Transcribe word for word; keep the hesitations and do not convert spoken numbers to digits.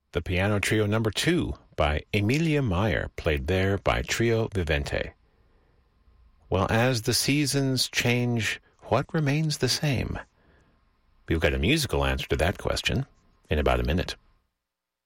the Piano Trio number two by Emilia Meyer, played there by Trio Vivente. Well, as the seasons change, what remains the same? We've got a musical answer to that question in about a minute.